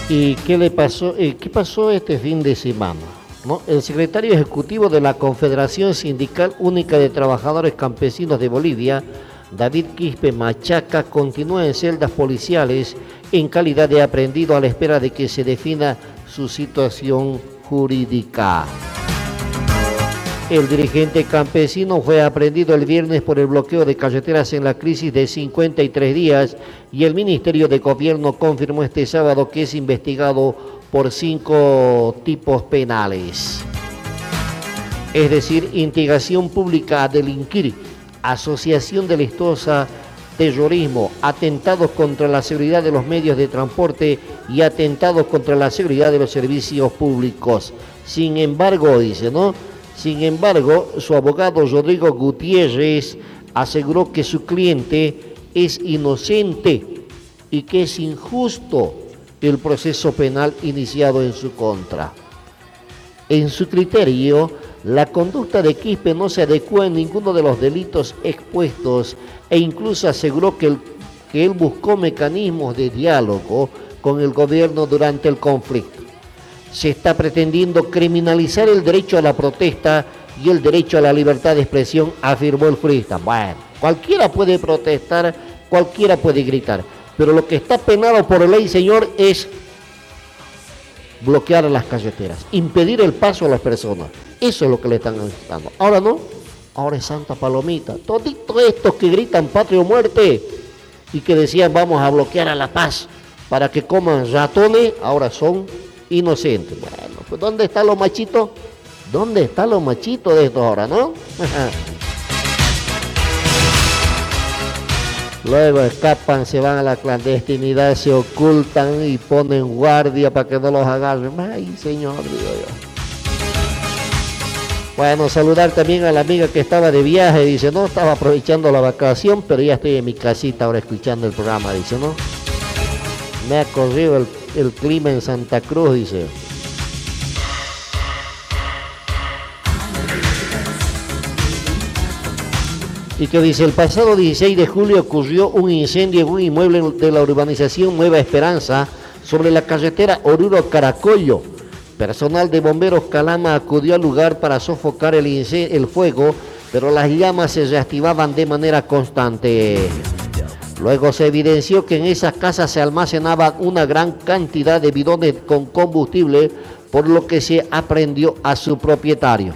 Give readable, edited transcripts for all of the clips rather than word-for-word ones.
¿Y qué le pasó? ¿Qué pasó este fin de semana? ¿No? El secretario ejecutivo de la Confederación Sindical Única de Trabajadores Campesinos de Bolivia, David Quispe Machaca, continúa en celdas policiales en calidad de aprehendido a la espera de que se defina su situación jurídica. El dirigente campesino fue aprehendido el viernes por el bloqueo de carreteras en la crisis de 53 días y el Ministerio de Gobierno confirmó este sábado que es investigado por 5 tipos penales. Es decir, instigación pública a delinquir, asociación delictuosa, terrorismo, atentados contra la seguridad de los medios de transporte y atentados contra la seguridad de los servicios públicos. Sin embargo, dice, ¿no? Sin embargo, su abogado Rodrigo Gutiérrez aseguró que su cliente es inocente y que es injusto el proceso penal iniciado en su contra. En su criterio, la conducta de Quispe no se adecua en ninguno de los delitos expuestos e incluso aseguró que él buscó mecanismos de diálogo con el gobierno durante el conflicto. Se está pretendiendo criminalizar el derecho a la protesta y el derecho a la libertad de expresión, afirmó el jurista. Bueno, cualquiera puede protestar, cualquiera puede gritar, pero lo que está penado por ley, señor, es bloquear las carreteras, impedir el paso a las personas. Eso es lo que le están dando. Ahora no, ahora es Santa Palomita. Toditos estos que gritan patria o muerte y que decían vamos a bloquear a la paz para que coman ratones, ahora son inocentes. Bueno, pues ¿dónde están los machitos? ¿Dónde están los machitos de estos ahora, no? Luego escapan, se van a la clandestinidad, se ocultan y ponen guardia para que no los agarren. Ay, señor, digo yo. Bueno, saludar también a la amiga que estaba de viaje, dice, no, estaba aprovechando la vacación, pero ya estoy en mi casita ahora escuchando el programa, dice, ¿no? Me ha corrido el clima en Santa Cruz, dice. Y que dice, el pasado 16 de julio ocurrió un incendio en un inmueble de la urbanización Nueva Esperanza sobre la carretera Oruro-Caracollo. Personal de bomberos Calama acudió al lugar para sofocar el fuego, pero las llamas se reactivaban de manera constante. Luego se evidenció que en esas casas se almacenaba una gran cantidad de bidones con combustible, por lo que se aprehendió a su propietario.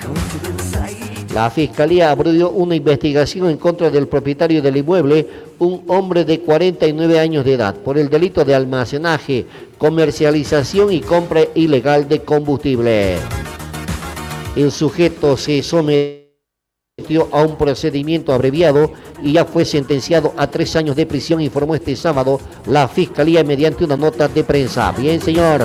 La Fiscalía abrió una investigación en contra del propietario del inmueble, un hombre de 49 años de edad, por el delito de almacenaje, comercialización y compra ilegal de combustible. El sujeto se sometió a un procedimiento abreviado y ya fue sentenciado a 3 años de prisión, informó este sábado la Fiscalía mediante una nota de prensa. Bien, señor.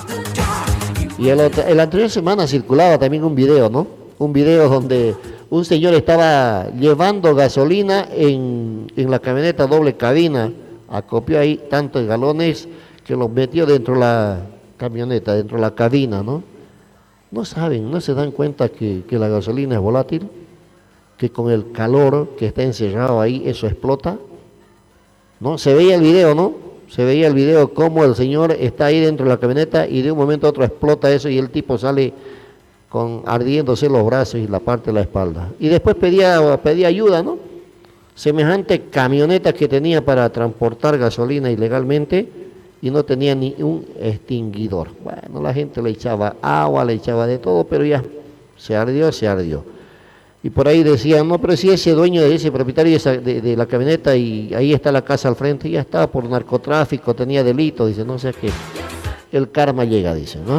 Y la anterior semana circulaba también un video, ¿no? Un video donde un señor estaba llevando gasolina en la camioneta doble cabina, acopió ahí tantos galones que los metió dentro de la camioneta, dentro de la cabina, ¿no? No saben, no se dan cuenta que la gasolina es volátil, que con el calor que está encerrado ahí, eso explota, ¿no? Se veía el video, ¿no? Se veía el video cómo el señor está ahí dentro de la camioneta y de un momento a otro explota eso y el tipo sale ardiéndose los brazos y la parte de la espalda. Y después pedía ayuda, ¿no? Semejante camioneta que tenía para transportar gasolina ilegalmente y no tenía ni un extinguidor. Bueno, la gente le echaba agua, le echaba de todo, pero ya se ardió. Y por ahí decían, no, pero si ese dueño, de ese propietario de la camioneta y ahí está la casa al frente, ya estaba por narcotráfico, tenía delito, dice, no sé qué. El karma llega, dice, ¿no?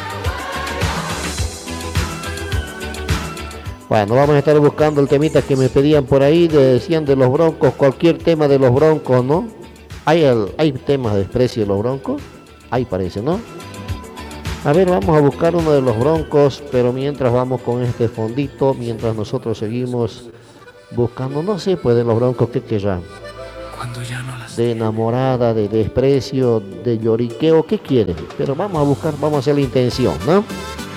Bueno, vamos a estar buscando el temita que me pedían por ahí, decían de los Broncos, cualquier tema de los Broncos, ¿no? ¿Hay temas de desprecio de los Broncos? Ahí parece, ¿no? A ver, vamos a buscar uno de los Broncos, pero mientras vamos con este fondito, mientras nosotros seguimos buscando, no sé, pues de los Broncos, ¿qué querrán? De enamorada, de desprecio, de lloriqueo, ¿qué quieren? Pero vamos a buscar, vamos a hacer la intención, ¿no?